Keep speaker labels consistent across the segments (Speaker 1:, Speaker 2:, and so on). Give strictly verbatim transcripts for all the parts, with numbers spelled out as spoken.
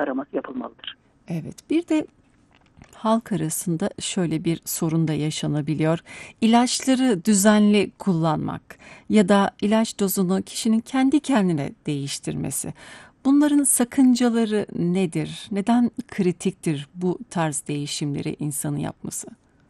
Speaker 1: taraması yapılmalıdır.
Speaker 2: Evet, bir de halk arasında şöyle bir sorun da yaşanabiliyor. İlaçları düzenli kullanmak ya da ilaç dozunu kişinin kendi kendine değiştirmesi. Bunların sakıncaları nedir? Neden kritiktir bu tarz değişimleri insanın yapması?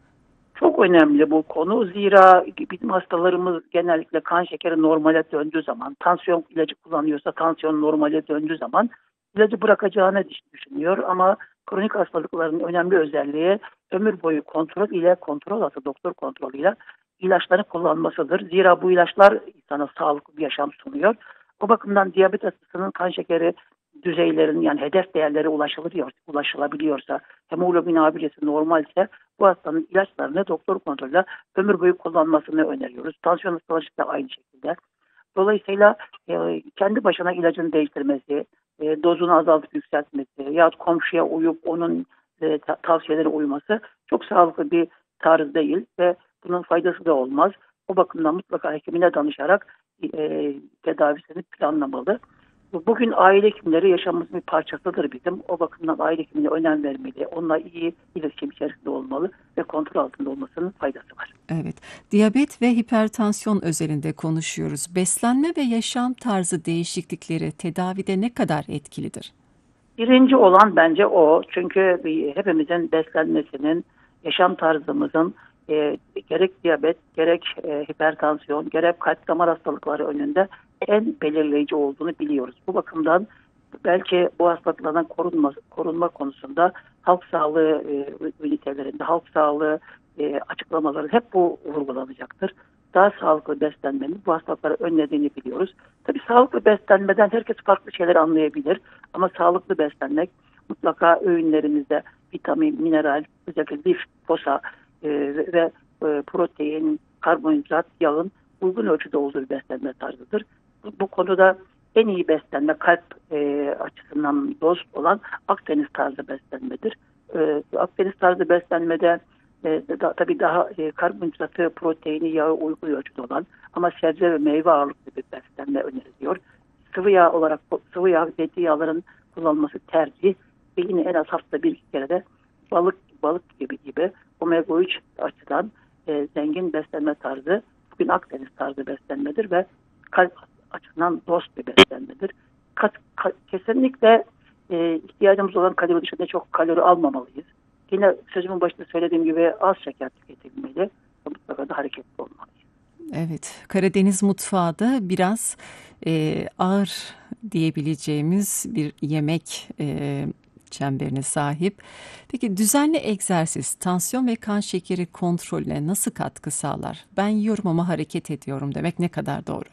Speaker 1: Çok önemli bu konu. Zira bizim hastalarımız genellikle kan şekeri normale döndüğü zaman, tansiyon ilacı kullanıyorsa tansiyon normale döndüğü zaman ilacı bırakacağını düşünüyor. Ama kronik hastalıkların önemli özelliği ömür boyu kontrol ile kontrol altı doktor kontrolüyle ilaçları kullanmasıdır. Zira bu ilaçlar insana sağlıklı bir yaşam sunuyor. O bakımdan diyabet hastasının kan şekeri düzeylerinin yani hedef değerleri ulaşılıyor, ulaşılabiliyorsa, hemoglobin A bir normalse bu hastanın ilaçlarını doktor kontrolüyle ömür boyu kullanmasını öneriyoruz. Tansiyon hastaları da aynı şekilde. Dolayısıyla e, kendi başına ilacını değiştirmesi, e, dozunu azaltıp yükseltmesi yahut komşuya uyup onun e, ta- tavsiyelerine uyması çok sağlıklı bir tarz değil ve bunun faydası da olmaz. O bakımdan mutlaka hekimine danışarak e, tedavisini planlamalı. Bugün aile hekimleri yaşamımızın bir parçasıdır bizim. O bakımdan aile hekimine önem vermeli. Onunla iyi iletişim içerisinde olmalı ve kontrol altında olmasının faydası var.
Speaker 2: Evet, diyabet ve hipertansiyon özelinde konuşuyoruz. Beslenme ve yaşam tarzı değişiklikleri tedavide ne kadar etkilidir?
Speaker 1: Birinci olan bence o. Çünkü hepimizin beslenmesinin, yaşam tarzımızın e, gerek diyabet, gerek e, hipertansiyon, gerek kalp damar hastalıkları önünde en belirleyici olduğunu biliyoruz. Bu bakımdan belki bu hastalıklardan korunma, korunma konusunda halk sağlığı e, ünitelerinde, halk sağlığı e, açıklamaları hep bu vurgulanacaktır. Daha sağlıklı beslenmenin bu hastalıkları önlediğini biliyoruz. Tabii sağlıklı beslenmeden herkes farklı şeyler anlayabilir. Ama sağlıklı beslenmek mutlaka öğünlerimizde vitamin, mineral, özellikle lif, fosa e, ve e, protein, karbonhidrat, yağın uygun ölçüde olduğu bir beslenme tarzıdır. Bu, bu konuda en iyi beslenme kalp e, açısından dost olan Akdeniz tarzı beslenmedir. E, Akdeniz tarzı beslenmede e, da, tabii daha e, karbonhidratı, proteini, yağı uygun ölçüde olan ama sebze ve meyve ağırlıklı bir beslenme öneriliyor. Sıvı yağ olarak sıvı yağ, zeytinyağların kullanılması tercih ve yine en az haftada bir iki kere de balık balık gibi gibi omega üç açıdan e, zengin beslenme tarzı bugün Akdeniz tarzı beslenmedir ve kalp açısından dost bir beslenmedir. Kat, ka, kesinlikle e, ihtiyacımız olan kalori dışında çok kalori almamalıyız. Yine sözümün başında söylediğim gibi az şeker tüketilmeli ve mutlaka da hareketli olmalıyız.
Speaker 2: Evet, Karadeniz mutfağı da biraz e, ağır diyebileceğimiz bir yemek e, çemberine sahip. Peki düzenli egzersiz, tansiyon ve kan şekeri kontrolüne nasıl katkı sağlar? Ben yiyorum ama hareket ediyorum demek ne kadar doğru?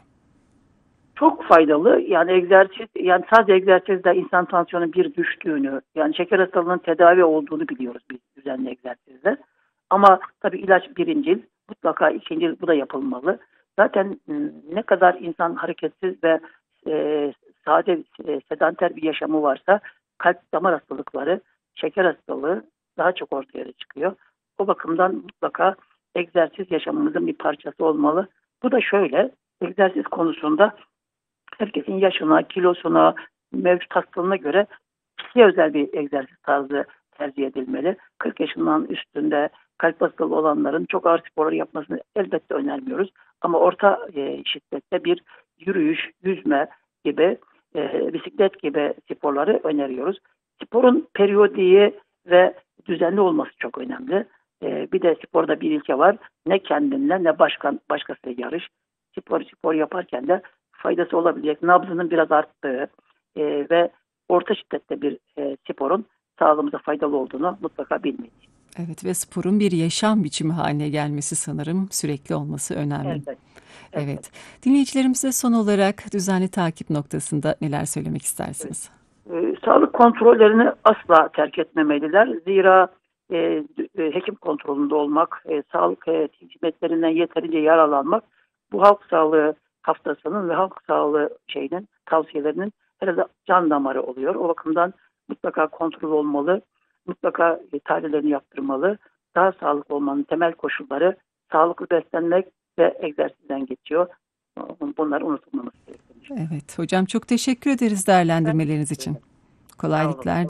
Speaker 1: Çok faydalı. Yani egzersiz, yani sadece egzersizde insan tansiyonun bir düştüğünü, yani şeker hastalığının tedavi olduğunu biliyoruz biz düzenli egzersizle. Ama tabii ilaç birincil, mutlaka ikincil bu da yapılmalı. Zaten ıı, ne kadar insan hareketsiz ve e, sade, e, sedanter bir yaşamı varsa kalp damar hastalıkları, şeker hastalığı daha çok ortaya çıkıyor. O bakımdan mutlaka egzersiz yaşamımızın bir parçası olmalı. Bu da şöyle, egzersiz konusunda herkesin yaşına, kilosuna, mevcut hastalığına göre kişiye özel bir egzersiz tarzı tercih edilmeli. kırk yaşından üstünde kalp hastalığı olanların çok ağır sporları yapmasını elbette önermiyoruz. Ama orta e, şiddette bir yürüyüş, yüzme gibi, e, bisiklet gibi sporları öneriyoruz. Sporun periyodiği ve düzenli olması çok önemli. E, bir de sporda bir ilke var. Ne kendinle ne başkan, başkasıyla yarış. Spor spor yaparken de faydası olabilecek nabzının biraz arttığı e, ve orta şiddette bir e, sporun sağlığımıza faydalı olduğunu mutlaka bilmeliyiz.
Speaker 2: Evet ve sporun bir yaşam biçimi haline gelmesi sanırım sürekli olması önemli.
Speaker 1: Elbette. Elbette.
Speaker 2: Evet. Dinleyicilerimize son olarak düzenli takip noktasında neler söylemek
Speaker 1: Evet.
Speaker 2: istersiniz?
Speaker 1: E, sağlık kontrollerini asla terk etmemeliler. Zira e, e, hekim kontrolünde olmak, e, sağlık e, hizmetlerinden yeterince yararlanmak bu halk sağlığı haftasının ve halk sağlığı şeyinin tavsiyelerinin herhalde can damarı oluyor. O bakımdan mutlaka kontrol olmalı, mutlaka e, tahlillerini yaptırmalı. Daha sağlıklı olmanın temel koşulları sağlıklı beslenmek ve egzersizden geçiyor. Bunlar unutulmaması gerekiyor.
Speaker 2: Evet hocam çok teşekkür ederiz
Speaker 1: Ben
Speaker 2: değerlendirmeleriniz
Speaker 1: teşekkür
Speaker 2: için.
Speaker 1: ederim. Sağ olun.
Speaker 2: Kolaylıklar